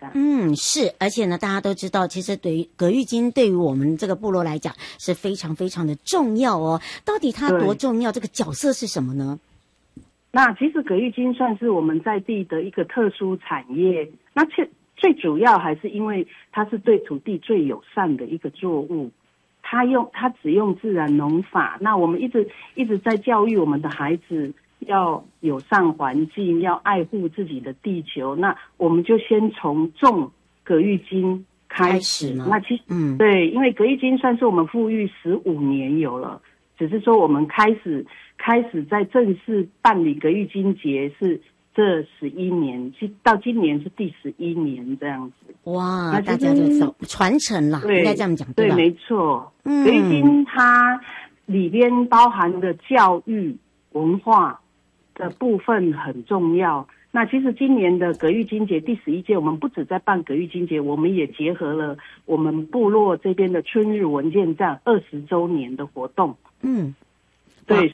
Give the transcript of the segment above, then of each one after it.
样。 是，而且呢，大家都知道，其实对于葛玉金对于我们这个部落来讲是非常非常的重要哦。到底它多重要？这个角色是什么呢？ 那其实葛玉金算是我们在地的一个特殊产业，那最主要还是因为它是对土地最友善的一个作物，它只用自然农法。那我们一直在教育我们的孩子要友善环境，要爱护自己的地球。那我们就先从种葛玉金开始。那其实对，因为葛玉金算是我们富裕15年有了，只是说我们开始在正式办理葛玉金节是这11年，到今年是第11年这样子。 哇，大家就传承了，应该这样讲对吧？ 对，没错。葛玉金它里边包含的教育文化的部分很重要。那其实今年的葛玉金节第11届，我们不止在办葛玉金节，我们也结合了我们部落这边的春日文件站20周年的活动。对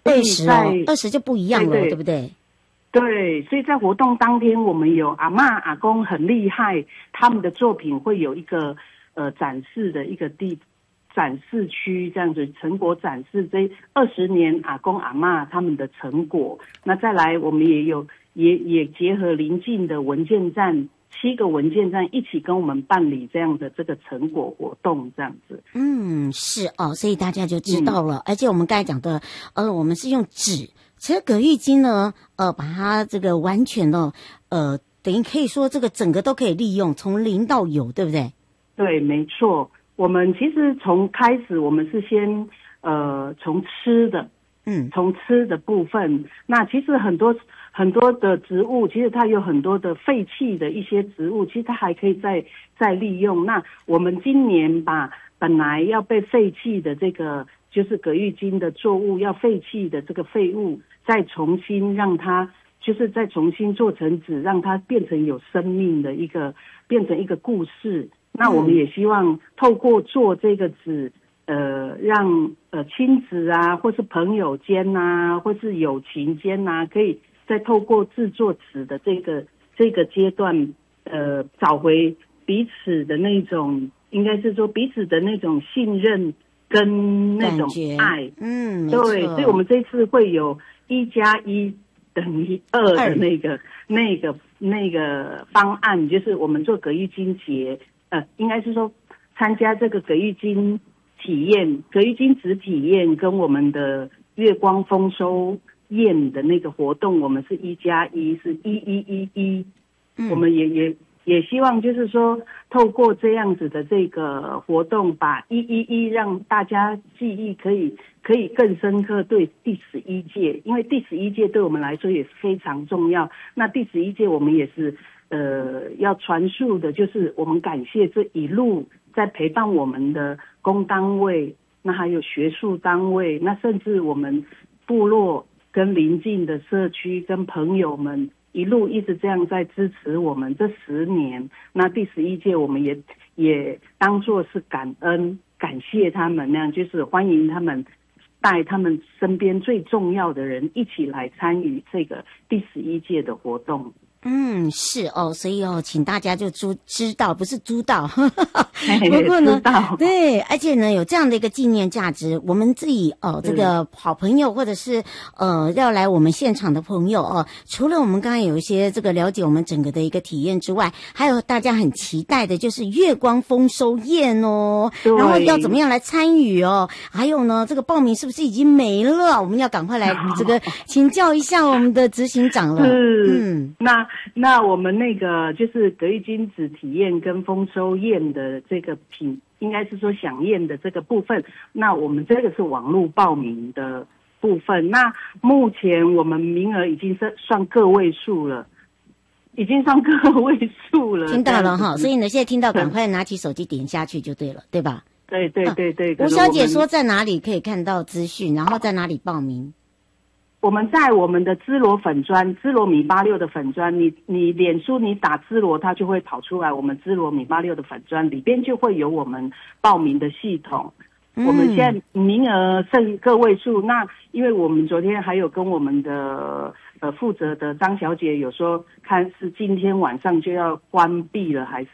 ，20就不一样了，对不对？ 对，所以在活动当天，我们有阿嬷阿公很厉害，他们的作品会有一个展示的一个展示区，这样子成果展示这20年阿公阿嬷他们的成果。那再来，我们也结合邻近的文件站，7个文件站一起跟我们办理这样的这个成果活动，这样子。 是哦，所以大家就知道了。而且我们刚才讲的，我们是用纸，其实葛玉金呢，把它这个完全的，等于可以说这个整个都可以利用，从零到有，对不对？对， 没错。我们其实从开始，我们是先从吃的，从吃的部分。那其实很多的植物，其实它有很多的废弃的一些植物，其实它还可以再利用。那我们今年把本来要被废弃的这个就是葛玉金的作物要废弃的这个废物，再重新让它就是再重新做成纸，让它变成有生命的变成一个故事。那我们也希望透过做这个纸，让亲子啊，或是朋友间啊，或是友情间啊，可以再透过制作纸的这个阶段，找回彼此的那种，应该是说彼此的那种信任跟那种爱。对，所以我们这次会有1+1等于2的那个方案，就是我们做葛玉金节。应该是说参加这个葛玉金体验、葛玉金纸体验跟我们的月光丰收宴的那个活动，我们是1+1，是1111。我们也希望就是说，透过这样子的这个活动，把111让大家记忆可以更深刻。对第11届，因为第11届对我们来说也是非常重要。那第11届我们也是。要传述的就是我们感谢这一路在陪伴我们的公单位，那还有学术单位，那甚至我们部落跟邻近的社区跟朋友们一路一直这样在支持我们这10年。那第11届我们也当作是感谢他们，那样就是欢迎他们带他们身边最重要的人一起来参与这个第11届的活动。 是哦，所以请大家就知道，不是知道，不过呢，对，而且呢，有这样的一个纪念价值，我们自己这个好朋友或者是要来我们现场的朋友除了我们刚刚有一些这个了解我们整个的一个体验之外，还有大家很期待的就是月光丰收宴然后要怎么样来参与还有呢，这个报名是不是已经没了？我们要赶快来这个请教一下我们的执行长了。 那我们那个就是葛玉金纸体验跟丰收宴的这个应该是说飨宴的这个部分，那我们这个是网络报名的部分。那目前我们名额已经算个位数了，听到了哈，所以呢，现在听到赶快拿起手机点下去就对了，对吧？对。吴小姐说在哪里可以看到资讯，然后在哪里报名？我们在我们的芝罗粉专，芝罗米86的粉专，你脸书你打芝罗，它就会跑出来。我们芝罗米86的粉专里边就会有我们报名的系统。我们现在名额剩个位数，那因为我们昨天还有跟我们的负责的张小姐有说，看是今天晚上就要关闭了还是